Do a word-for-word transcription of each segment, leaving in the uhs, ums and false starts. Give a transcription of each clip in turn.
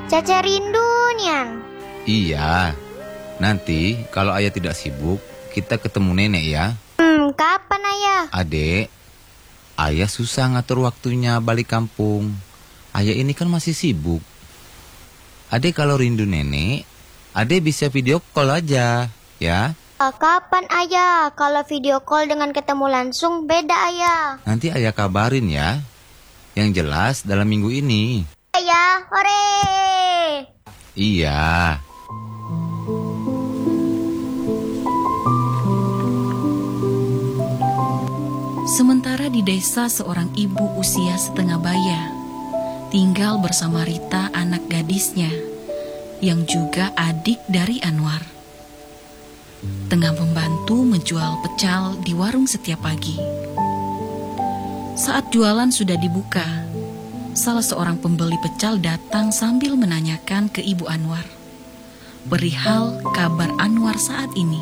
Cece rindu, Nian. Iya, nanti kalau ayah tidak sibuk, kita ketemu nenek ya. Hmm, kapan ayah? Adek, ayah susah ngatur waktunya balik kampung. Ayah ini kan masih sibuk. Adek kalau rindu nenek, adek bisa video call aja, ya. Kapan ayah? Kalau video call dengan ketemu langsung beda ayah. Nanti ayah kabarin ya. Yang jelas dalam minggu ini. Ayah, hore! Iya. Sementara di desa seorang ibu usia setengah baya tinggal bersama Rita, anak gadisnya, yang juga adik dari Anwar. Tengah membantu menjual pecal di warung setiap pagi. Saat jualan sudah dibuka, salah seorang pembeli pecal datang sambil menanyakan ke Ibu Anwar perihal kabar Anwar saat ini.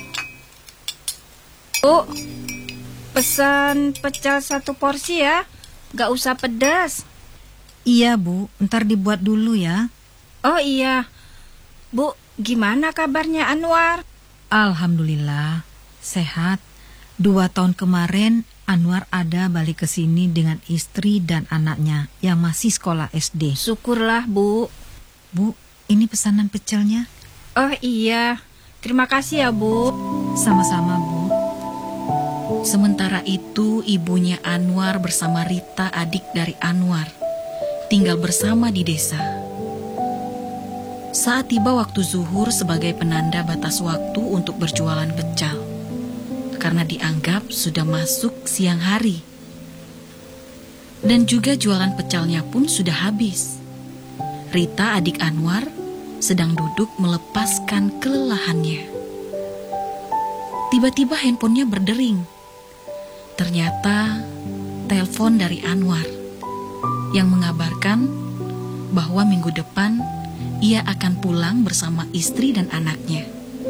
Bu, pesan pecal satu porsi ya, gak usah pedas. Iya Bu, ntar dibuat dulu ya. Oh iya, Bu, gimana kabarnya Anwar? Alhamdulillah, sehat. Dua tahun kemarin Anwar ada balik ke sini dengan istri dan anaknya yang masih sekolah S D. Syukurlah Bu. Bu, ini pesanan pecelnya. Oh iya, terima kasih ya Bu. Sama-sama Bu. Sementara itu ibunya Anwar bersama Rita, adik dari Anwar, tinggal bersama di desa. Saat tiba waktu zuhur sebagai penanda batas waktu untuk berjualan pecal, karena dianggap sudah masuk siang hari. Dan juga jualan pecalnya pun sudah habis. Rita, adik Anwar, sedang duduk melepaskan kelelahannya. Tiba-tiba handphonenya berdering. Ternyata telepon dari Anwar yang mengabarkan bahwa minggu depan ia akan pulang bersama istri dan anaknya.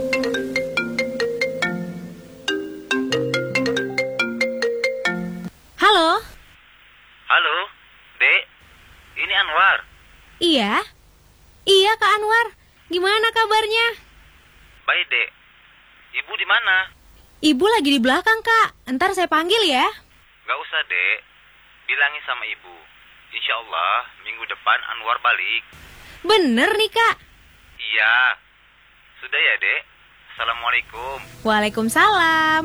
Halo? Halo, Dek. Ini Anwar. Iya? Iya Kak Anwar, gimana kabarnya? Baik, Dek. Ibu di mana? Ibu lagi di belakang Kak, ntar saya panggil ya. Gak usah, Dek. Bilangin sama ibu. Insya Allah minggu depan Anwar balik. Bener nih Kak. Iya. Sudah ya, Dek. Assalamualaikum. Waalaikumsalam.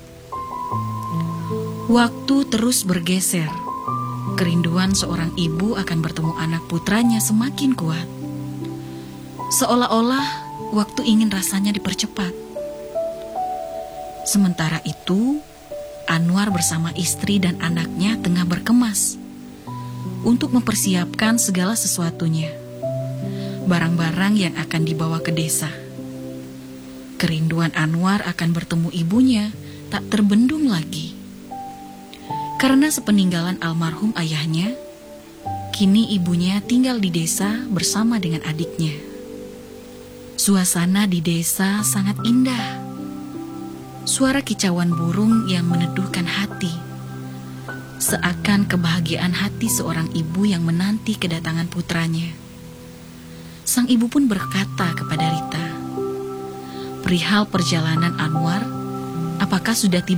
Waktu terus bergeser. Kerinduan seorang ibu akan bertemu anak putranya semakin kuat. Seolah-olah waktu ingin rasanya dipercepat. Sementara itu, Anwar bersama istri dan anaknya tengah berkemas untuk mempersiapkan segala sesuatunya. Barang-barang yang akan dibawa ke desa. Kerinduan Anwar akan bertemu ibunya tak terbendung lagi. Karena sepeninggalan almarhum ayahnya, kini ibunya tinggal di desa bersama dengan adiknya. Suasana di desa sangat indah. Suara kicauan burung yang meneduhkan hati. Seakan kebahagiaan hati seorang ibu yang menanti kedatangan putranya. Sang ibu pun berkata kepada Rita, perihal perjalanan Anwar, apakah sudah tiba